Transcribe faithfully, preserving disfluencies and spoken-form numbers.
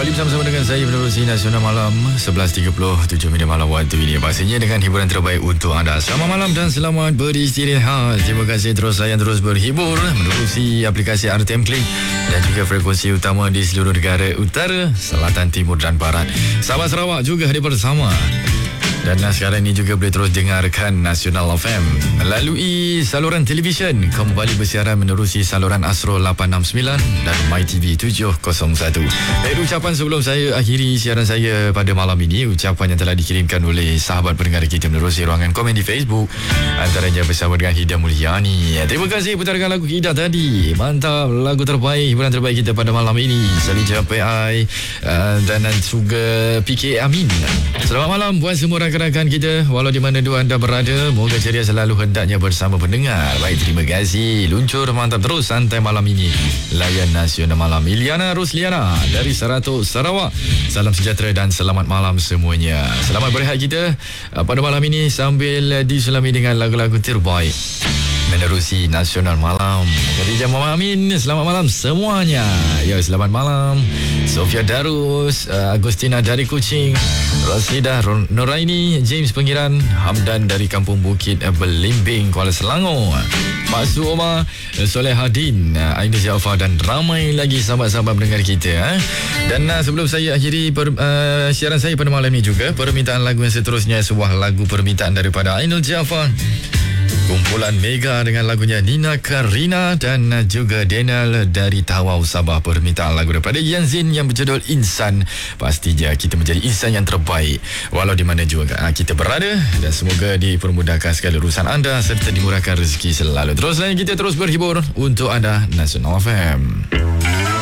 Kembali bersama-sama dengan saya Menerusi Nasional Malam sebelas tiga puluh tujuh minit malam waktu ini. Pastinya dengan hiburan terbaik untuk anda. Selamat malam dan selamat beristirahat. Terima kasih terus saya terus berhibur menerusi aplikasi R T M Klik dan juga frekuensi utama di seluruh negara utara, selatan, timur dan barat. Sahabat Sarawak juga hadir bersama. Dan sekarang ini juga boleh terus dengarkan Nasional F M melalui saluran televisyen, kembali bersiaran menerusi saluran Astro lapan enam sembilan dan MyTV tujuh kosong satu. Dan ucapan sebelum saya akhiri siaran saya pada malam ini, ucapan yang telah dikirimkan oleh sahabat pendengar kita menerusi ruangan komen di Facebook, antaranya bersama dengan Hida Mulyani. Terima kasih putarkan lagu Hida tadi. Mantap, lagu terbaik, hiburan terbaik kita pada malam ini. Salija P I uh, dan juga P K Amin. Selamat malam buat semua rakan-rakan kita, walau di mana dua anda berada. Moga ceria selalu hendaknya bersama pendengar. Baik, terima kasih. Luncur mantap terus santai malam ini. Layan Nasional Malam. Iliana Rusliana dari Seratus Sarawak. Salam sejahtera dan selamat malam semuanya. Selamat berehat kita pada malam ini sambil diselami dengan lagu-lagu terbaik menerusi Nasional Malam. Khadijah Muhammad Amin, selamat malam semuanya. Ya, selamat malam Sofia Darus, uh, Agustina dari Kuching, Rasidah Noraini, James Pengiran, Hamdan dari Kampung Bukit Belimbing, Kuala Selangor, Pak Su Omar, Soleh Hadin, Aina Jaafar dan ramai lagi sahabat-sahabat pendengar kita. Eh. Dan uh, sebelum saya akhiri per, uh, siaran saya pada malam ini juga, permintaan lagu yang seterusnya sebuah lagu permintaan daripada Ainul Jaafar. Kumpulan Mega dengan lagunya Nina Karina dan juga Daniel dari Tawau Sabah. Permintaan lagu daripada Yanzin yang berjudul Insan. Pastinya kita menjadi insan yang terbaik walau di mana juga kita berada, dan semoga dipermudahkan segala urusan anda serta dimurahkan rezeki selalu. Terus lain kita terus berhibur untuk anda Nasional F M.